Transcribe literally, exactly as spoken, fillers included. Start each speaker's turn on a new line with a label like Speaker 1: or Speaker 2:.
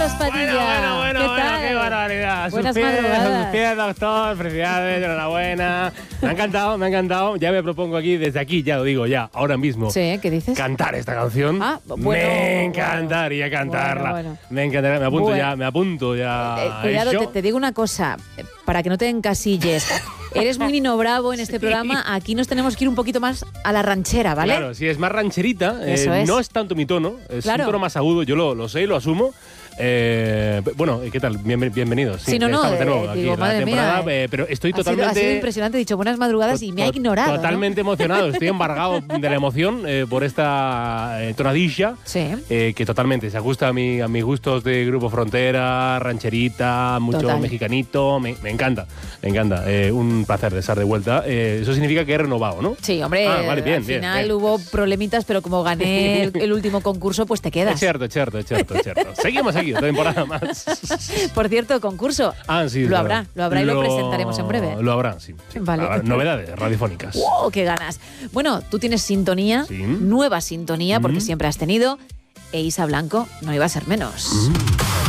Speaker 1: Carlos Padilla.
Speaker 2: Bueno, bueno,
Speaker 1: ¿Qué
Speaker 2: bueno,
Speaker 1: tal?
Speaker 2: qué barbaridad.
Speaker 1: Buenas
Speaker 2: sus pies,
Speaker 1: madrugadas.
Speaker 2: sus pies, doctor. Felicidades, enhorabuena. Me ha encantado, me ha encantado. Ya me propongo aquí, desde aquí, ya lo digo, ya, ahora mismo.
Speaker 1: Sí, ¿qué dices?
Speaker 2: Cantar esta canción.
Speaker 1: Ah, bueno,
Speaker 2: me encantaría cantarla.
Speaker 1: bueno, bueno.
Speaker 2: Me encantaría. Me apunto
Speaker 1: Bueno.
Speaker 2: ya, me apunto ya.
Speaker 1: Eh, cuidado,
Speaker 2: ¿Eso?
Speaker 1: te, te digo una cosa, eh, para que no te encasilles. Eres muy Nino Bravo en este programa. Aquí nos tenemos que ir un poquito más a la ranchera, ¿vale?
Speaker 2: Claro, si es más rancherita, eh,
Speaker 1: Eso es.
Speaker 2: no es tanto mi tono, es
Speaker 1: Claro.
Speaker 2: un tono más agudo, yo lo, lo sé y lo asumo. Eh, bueno, ¿qué tal? Bien- bienvenidos.
Speaker 1: Sí, no, no,
Speaker 2: estamos de nuevo
Speaker 1: eh,
Speaker 2: aquí
Speaker 1: digo,
Speaker 2: en la
Speaker 1: madre
Speaker 2: temporada,
Speaker 1: mía,
Speaker 2: eh, pero estoy
Speaker 1: Ha sido,
Speaker 2: totalmente...
Speaker 1: ha sido impresionante, he dicho buenas madrugadas y me ha
Speaker 2: to-
Speaker 1: ignorado. ¿no?
Speaker 2: Totalmente emocionado, estoy embargado de la emoción eh, por esta eh, tonadilla.
Speaker 1: Sí.
Speaker 2: Eh, que totalmente se ajusta a, mi, a mis gustos de Grupo Frontera, rancherita, mucho
Speaker 1: Total.
Speaker 2: mexicanito. Me, me encanta, me encanta. Eh, un placer de estar de vuelta. Eh, eso significa que he renovado, ¿no?
Speaker 1: Sí, hombre,
Speaker 2: Ah, vale, bien,
Speaker 1: al
Speaker 2: bien,
Speaker 1: final
Speaker 2: bien.
Speaker 1: hubo problemitas, pero como gané el, el último concurso, pues te quedas.
Speaker 2: Es cierto, es cierto, es cierto, es cierto. Seguimos aquí, otra temporada más.
Speaker 1: Por cierto, concurso.
Speaker 2: Ah, sí,
Speaker 1: Lo
Speaker 2: claro.
Speaker 1: habrá, lo habrá y lo presentaremos en breve.
Speaker 2: Lo habrá, sí. sí.
Speaker 1: Vale.
Speaker 2: Habrá novedades radiofónicas.
Speaker 1: ¡Wow! ¡Qué ganas! Bueno, tú tienes sintonía,
Speaker 2: Sí.
Speaker 1: nueva sintonía, porque
Speaker 2: Mm.
Speaker 1: siempre has tenido, e Isa Blanco no iba a ser menos.
Speaker 2: Mm.